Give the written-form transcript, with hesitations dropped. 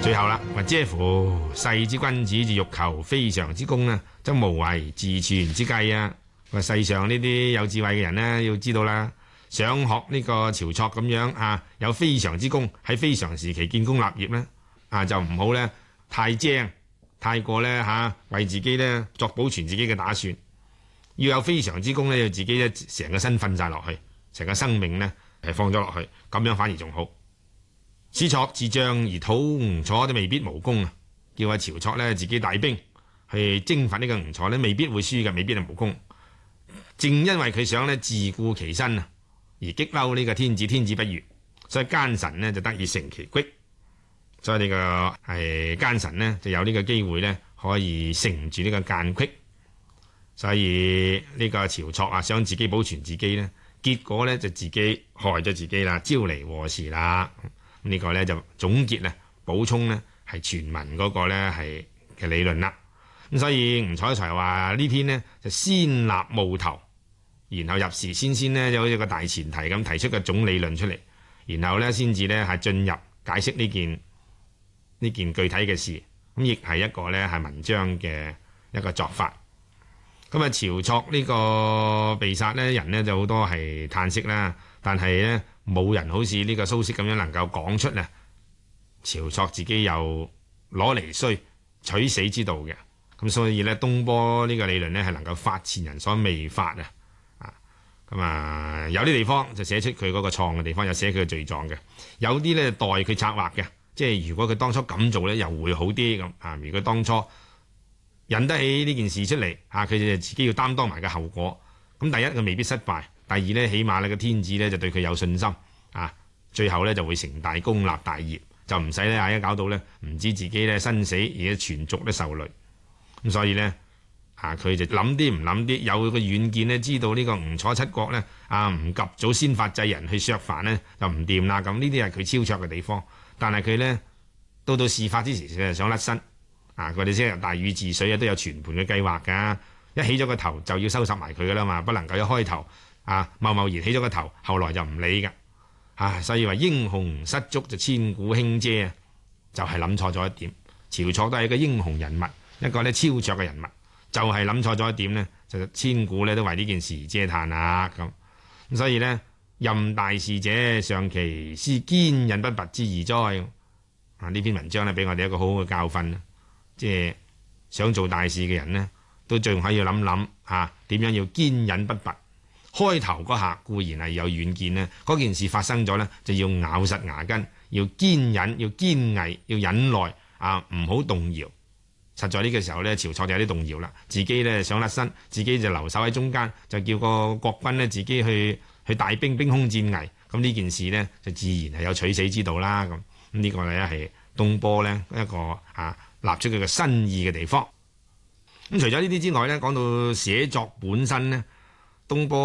最後啦，嗟乎世之君子之欲求非常之功呢，則無為自存之計啊！世上呢啲有智慧嘅人呢，要知道啦，想學呢個晁錯咁樣啊，有非常之功，喺非常時期建功立業呢，就唔好呢太精，太過呢為自己呢作保存自己嘅打算。要有非常之功呢，要自己呢成個身瞓晒落去，成個生命呢係放咗落去，咁樣反而仲好。司錯自將而討吳楚都未必無功啊！叫阿晁錯呢自己帶兵去征伐呢個吳楚呢，未必會輸嘅，未必係無功。正因為佢想呢自顧其身啊，而激嬲呢個天子，天子不悅，所以奸臣呢就得以成其闢。所以呢個係奸臣呢就有呢個機會呢可以乘住呢個間隙。所以呢個晁錯啊，想自己保存自己呢，結果呢就自己害咗自己啦，招嚟禍事啦。呢個呢就總結咧，補充呢係全文嗰個呢係嘅理論啦。咁所以吳楚才話呢篇呢就先立務頭，然後入時先呢就好似個大前提咁提出個總理論出嚟，然後呢先至呢係進入解釋呢件具體嘅事。咁亦係一個呢係文章嘅一個作法。咁啊，晁錯呢個被殺呢人呢就好多係嘆息啦，但係呢冇人好似呢個蘇軾咁樣能夠講出呢晁錯自己又攞嚟衰取死之道嘅。咁所以呢，東坡呢個理論呢係能夠發前人所未發啊！咁啊，有啲地方就寫出佢嗰個錯嘅地方，有寫佢嘅罪狀嘅；有啲呢代佢策劃嘅，即係如果佢當初咁做呢，又會好啲咁啊！如果當初引得起呢件事出嚟佢就自己要擔當埋個後果。咁第一佢未必失敗，第二呢起碼呢個天子呢就對佢有信心啊！最後呢就會成大功立大業，就唔使呢一搞到呢唔知自己呢生死，而且全族都受累。咁所以呢，佢就諗啲唔諗啲，有個遠見呢，知道呢個吳楚七國呢唔及早先發制人去削藩呢，就唔掂啦。咁呢啲係佢超卓嘅地方，但係佢呢，到事發之時，佢就想甩身佢哋先大禹治水都有全盤嘅計劃㗎。一起咗個頭就要收拾埋佢㗎啦嘛，不能夠一開頭貿貿然起咗個頭，後來就唔理㗎。所以話英雄失足就千古興嗟，就係諗錯咗一點。晁錯都係一個英雄人物，一個呢超卓嘅人物，就係諗錯咗一點呢，就千古呢都為呢件事而嗟嘆啊咁。所以呢，任大事者，尚其思堅忍不拔之義哉。呢篇文章呢，俾我哋一個好好嘅教訓，即係想做大事嘅人呢，都仲可以諗諗點樣要堅忍不拔。開頭嗰下固然係有遠見呢，嗰件事發生咗呢，就要咬實牙根，要堅忍，要堅毅，要忍耐唔好動搖。實在呢個時候呢，晁錯就有啲動搖啦，自己呢想甩身，自己就留守喺中間，就叫個國軍呢自己去帶兵空戰危。咁呢件事呢，就自然係有取死之道啦。咁呢個呢係東坡呢一個立出佢嘅新意嘅地方。咁除咗呢啲之外呢，講到寫作本身呢，東坡